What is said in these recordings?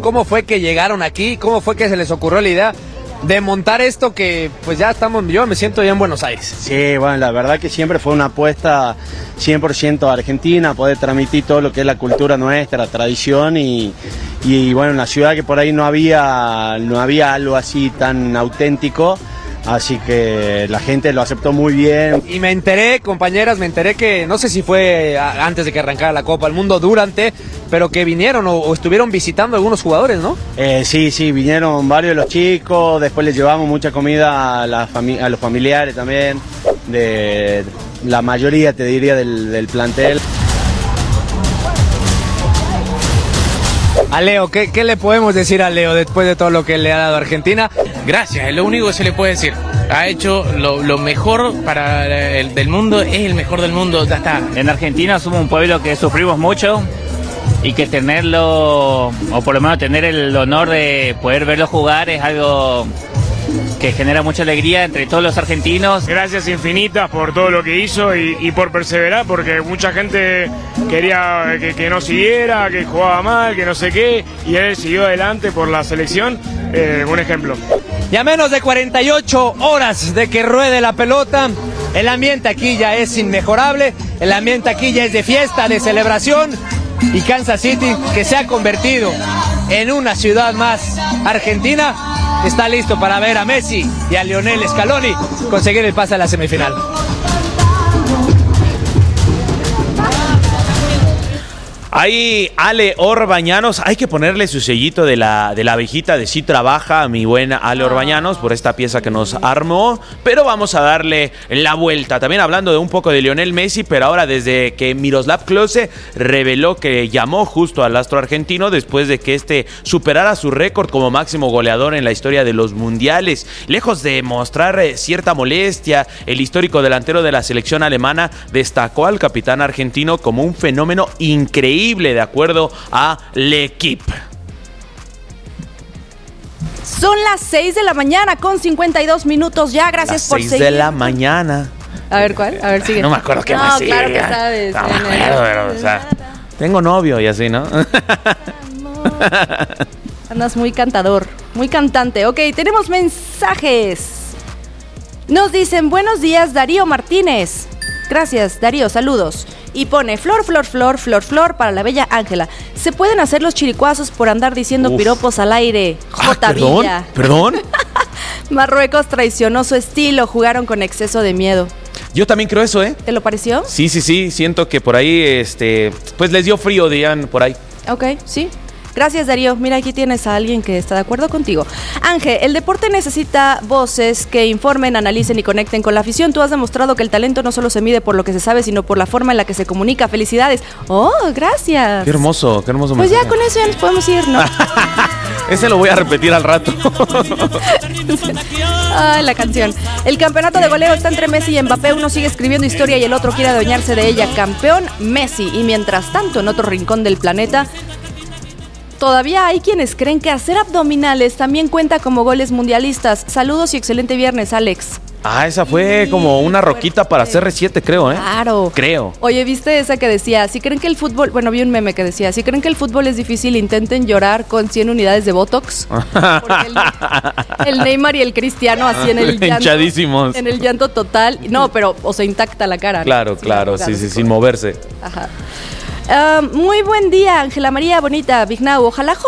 cómo fue que llegaron aquí, cómo fue que se les ocurrió la idea de montar esto que pues ya estamos, yo me siento ya en Buenos Aires. Sí, bueno, la verdad que siempre fue una apuesta 100% a Argentina, poder transmitir todo lo que es la cultura nuestra, la tradición y bueno, una ciudad que por ahí no había algo así tan auténtico. Así que la gente lo aceptó muy bien. Y me enteré, compañeras, que no sé si fue antes de que arrancara la Copa del Mundo, durante, pero que vinieron o estuvieron visitando algunos jugadores, ¿no? Sí, vinieron varios de los chicos, después les llevamos mucha comida a los familiares también, de la mayoría, te diría, del plantel. A Leo, ¿qué le podemos decir a Leo después de todo lo que le ha dado Argentina? Gracias, es lo único que se le puede decir. Ha hecho lo mejor para el del mundo, es el mejor del mundo, ya está. En Argentina somos un pueblo que sufrimos mucho y que tenerlo, o por lo menos tener el honor de poder verlo jugar es algo que genera mucha alegría entre todos los argentinos. Gracias infinitas por todo lo que hizo y por perseverar, porque mucha gente quería que no siguiera, que jugaba mal, que no sé qué, y él siguió adelante por la selección, un ejemplo. Y a menos de 48 horas de que ruede la pelota, el ambiente aquí ya es inmejorable, el ambiente aquí ya es de fiesta, de celebración, y Kansas City, que se ha convertido en una ciudad más argentina, está listo para ver a Messi y a Lionel Scaloni conseguir el pase a la semifinal. Ahí Ale Orbañanos, hay que ponerle su sellito de la abejita de sí trabaja, mi buena Ale Orbañanos, por esta pieza que nos armó, pero vamos a darle la vuelta. También hablando de un poco de Lionel Messi, pero ahora desde que Miroslav Klose reveló que llamó justo al astro argentino después de que este superara su récord como máximo goleador en la historia de los mundiales. Lejos de mostrar cierta molestia, el histórico delantero de la selección alemana destacó al capitán argentino como un fenómeno increíble, de acuerdo a L'Equipe. Son las 6 de la mañana con 52 minutos ya. Gracias por seguir. 6 de la mañana. A ver, ¿cuál? A ver, sigue. No me acuerdo qué más sigue. No, claro que sabes. No me acuerdo, pero, o sea, tengo novio y así, ¿no? Andas muy cantador, muy cantante. Ok, tenemos mensajes. Nos dicen, buenos días, Darío Martínez. Gracias, Darío, saludos. Y pone, flor, flor, flor, flor, flor para la bella Ángela. ¿Se pueden hacer los chiricuazos por andar diciendo piropos al aire? J. Villa. ¿Perdón? Marruecos traicionó su estilo, jugaron con exceso de miedo. Yo también creo eso, ¿eh? ¿Te lo pareció? Sí, siento que por ahí, pues les dio frío, dirían por ahí. Ok, sí. Gracias, Darío. Mira, aquí tienes a alguien que está de acuerdo contigo. Ángel, el deporte necesita voces que informen, analicen y conecten con la afición. Tú has demostrado que el talento no solo se mide por lo que se sabe, sino por la forma en la que se comunica. ¡Felicidades! ¡Oh, gracias! Qué hermoso Pues mensaje. ya con eso ya nos podemos ir, ¿no? Ese lo voy a repetir al rato. Ay, la canción. El campeonato de goleo está entre Messi y Mbappé. Uno sigue escribiendo historia y el otro quiere adueñarse de ella. Campeón Messi. Y mientras tanto, en otro rincón del planeta, todavía hay quienes creen que hacer abdominales también cuenta como goles mundialistas. Saludos y excelente viernes, Alex. Ah, esa fue como una roquita para CR7, creo, ¿eh? Claro. Creo. Oye, ¿viste esa que decía, si creen que el fútbol, bueno, vi un meme que decía, si creen que el fútbol es difícil, intenten llorar con 100 unidades de Botox? Porque el Neymar y el Cristiano así en el llanto. Hinchadísimos. En el llanto total. No, pero, o sea, intacta la cara. Claro, ¿no? claro, sí, sin moverse. Ajá. Muy buen día, Ángela María Bonita, Vignau.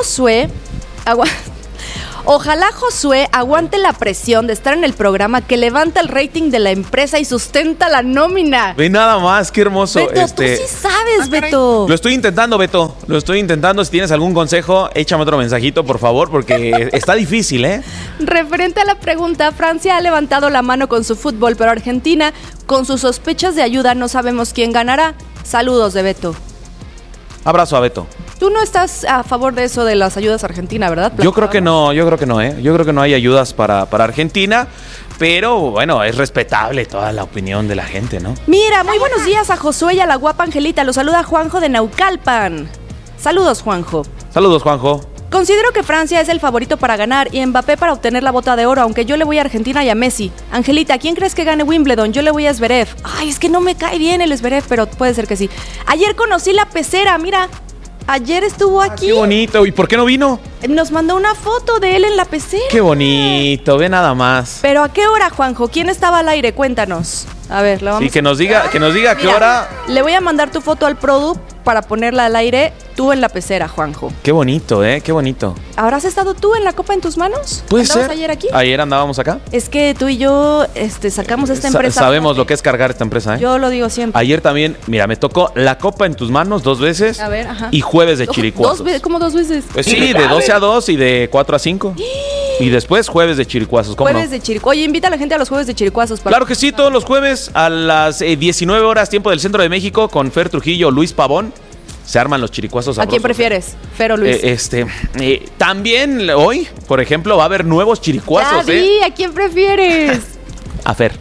Ojalá Josué aguante la presión de estar en el programa que levanta el rating de la empresa y sustenta la nómina. Ve nada más, qué hermoso. Beto, tú sí sabes, Beto. Lo estoy intentando, Beto. Lo estoy intentando. Si tienes algún consejo, échame otro mensajito, por favor, porque está difícil, ¿eh? Referente a la pregunta, Francia ha levantado la mano con su fútbol, pero Argentina, con sus sospechas de ayuda, no sabemos quién ganará. Saludos de Beto. Abrazo a Beto. Tú no estás a favor de eso de las ayudas a Argentina, ¿verdad? Yo creo que no, ¿eh? Yo creo que no hay ayudas para Argentina, pero bueno, es respetable toda la opinión de la gente, ¿no? Mira, muy buenos días a Josué y a la guapa Angelita. Los saluda Juanjo de Naucalpan. Saludos, Juanjo. Saludos, Juanjo. Considero que Francia es el favorito para ganar y Mbappé para obtener la bota de oro, aunque yo le voy a Argentina y a Messi. Angelita, ¿quién crees que gane Wimbledon? Yo le voy a Zverev. Ay, es que no me cae bien el Zverev, pero puede ser que sí. Ayer conocí la pecera, mira. Ayer estuvo aquí. Qué bonito. ¿Y por qué no vino? nos mandó una foto de él en la pecera. Qué bonito, ve nada más. Pero ¿a qué hora, Juanjo? ¿Quién estaba al aire? Cuéntanos. A ver, lo vamos Sí, que nos diga a qué Mira, hora. Le voy a mandar tu foto al Produ para ponerla al aire, tú en la pecera, Juanjo. Qué bonito, qué bonito. ¿Habrás estado tú en la Copa en tus manos? Puede ¿Andabas ser. ayer aquí? Ayer andábamos acá. Es que tú y yo sacamos esta empresa. Sabemos lo que es cargar esta empresa, Yo lo digo siempre. Ayer también, mira, me tocó la Copa en tus manos 2 veces. A ver, ajá. Y jueves de chiricuazos. ¿Cómo 2 veces? Pues sí, de 12 a 2 y de 4 a 5. Y después jueves de chiricuazos, ¿cómo Jueves no? de chiricuazos. Oye, invita a la gente a los jueves de chiricuazos. Claro que sí, todos los jueves a las 19 horas, tiempo del centro de México, con Fer Trujillo, Luis Pavón. Se arman los chiricuazos ¿A quién sabrosos. prefieres? ¿Fer o Luis? También hoy, por ejemplo, va a haber nuevos chiricuazos, Ya di, ¿a quién prefieres? A Fer.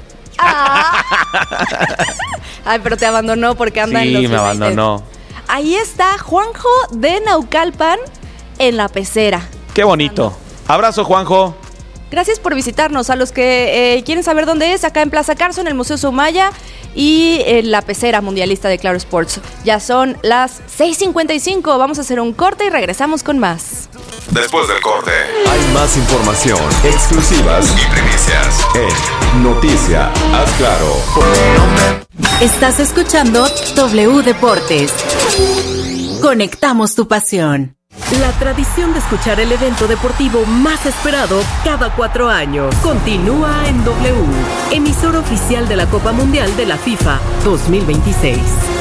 Ay, pero te abandonó porque anda en los Sí, me sub-20. abandonó. Ahí está Juanjo de Naucalpan en la pecera. Qué bonito. Abrazo, Juanjo. Gracias por visitarnos. A los que quieren saber dónde es, acá en Plaza Carso, en el Museo Sumaya y en la pecera mundialista de Claro Sports. Ya son las 6:55. Vamos a hacer un corte y regresamos con más. Después del corte, hay más información, exclusivas y primicias en Noticia Haz Claro. Estás escuchando W Deportes. Conectamos tu pasión. La tradición de escuchar el evento deportivo más esperado cada 4 años continúa en W, emisora oficial de la Copa Mundial de la FIFA 2026.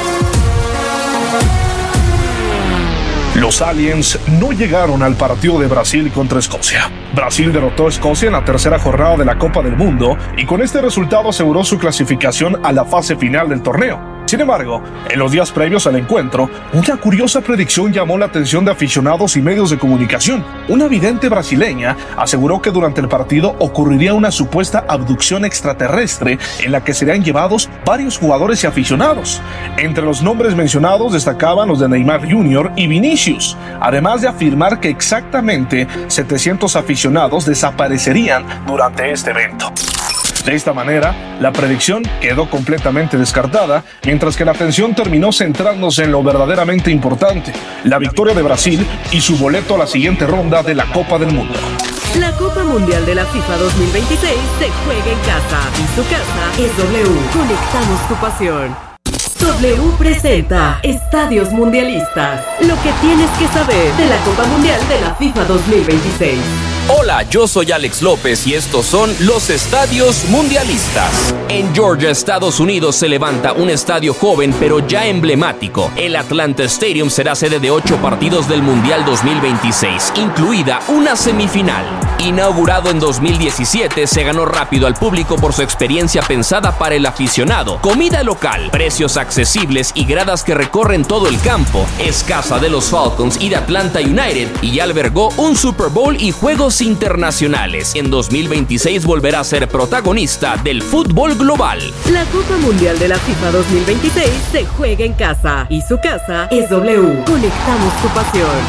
Los Aliens no llegaron al partido de Brasil contra Escocia. Brasil derrotó a Escocia en la tercera jornada de la Copa del Mundo y con este resultado aseguró su clasificación a la fase final del torneo. Sin embargo, en los días previos al encuentro, una curiosa predicción llamó la atención de aficionados y medios de comunicación. Una vidente brasileña aseguró que durante el partido ocurriría una supuesta abducción extraterrestre en la que serían llevados varios jugadores y aficionados. Entre los nombres mencionados destacaban los de Neymar Jr. y Vinicius, además de afirmar que exactamente 700 aficionados desaparecerían durante este evento. De esta manera, la predicción quedó completamente descartada, mientras que la atención terminó centrándose en lo verdaderamente importante, la victoria de Brasil y su boleto a la siguiente ronda de la Copa del Mundo. La Copa Mundial de la FIFA 2026 se juega en casa y su casa es W. Conectamos tu pasión. W presenta Estadios Mundialistas. Lo que tienes que saber de la Copa Mundial de la FIFA 2026. Hola, yo soy Alex López y estos son los Estadios Mundialistas. En Georgia, Estados Unidos, se levanta un estadio joven pero ya emblemático. El Atlanta Stadium será sede de 8 partidos del Mundial 2026, incluida una semifinal. Inaugurado en 2017, se ganó rápido al público por su experiencia pensada para el aficionado. Comida local, precios accesibles y gradas que recorren todo el campo. Es casa de los Falcons y de Atlanta United y ya albergó un Super Bowl y juegos internacionales. En 2026 volverá a ser protagonista del fútbol global. La Copa Mundial de la FIFA 2026 se juega en casa y su casa es W. Conectamos tu pasión.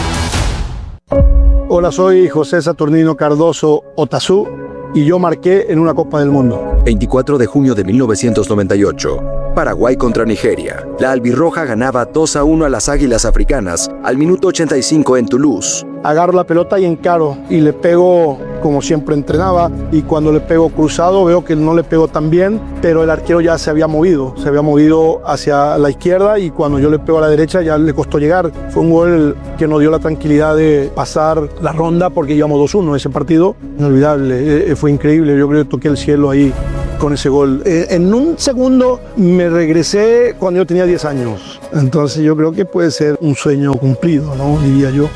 Hola, soy José Saturnino Cardoso Otazú y yo marqué en una Copa del Mundo. 24 de junio de 1998. Paraguay contra Nigeria. La albirroja ganaba 2-1 a las Águilas Africanas al minuto 85 en Toulouse. Agarro la pelota y encaro y le pego como siempre entrenaba, y cuando le pego cruzado veo que no le pego tan bien, pero el arquero ya se había movido hacia la izquierda, y cuando yo le pego a la derecha ya le costó llegar. Fue un gol que nos dio la tranquilidad de pasar la ronda porque íbamos 2-1 ese partido. Inolvidable, fue increíble. Yo creo que toqué el cielo ahí con ese gol. En un segundo me regresé cuando yo tenía 10 años. Entonces yo creo que puede ser un sueño cumplido, ¿no? Diría yo.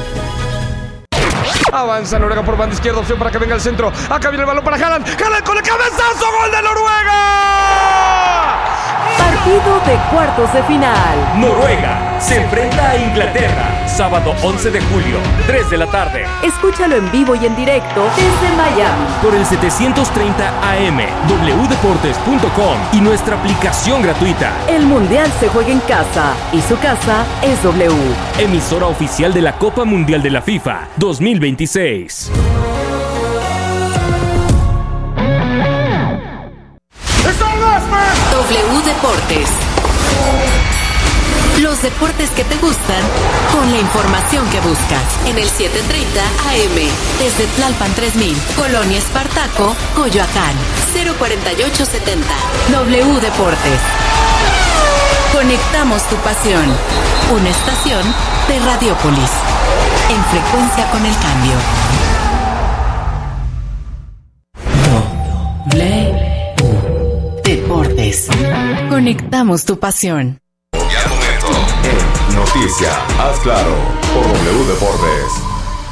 Avanza Noruega por banda izquierda, opción para que venga el centro. Acá viene el balón para Haaland. Haaland con el cabezazo, gol de Noruega. Partido de cuartos de final. Noruega se enfrenta a Inglaterra, sábado 11 de julio, 3 de la tarde. Escúchalo en vivo y en directo desde Miami. Por el 730 AM, wdeportes.com y nuestra aplicación gratuita. El Mundial se juega en casa y su casa es W. Emisora oficial de la Copa Mundial de la FIFA 2026. W Deportes. Los deportes que te gustan con la información que buscas. En el 7:30 AM. Desde Tlalpan 3000, Colonia Espartaco, Coyoacán. 04870. W Deportes. Conectamos tu pasión. Una estación de Radiopolis. En frecuencia con el cambio. W Deportes. Conectamos tu pasión. En Noticia, haz claro, por W Deportes.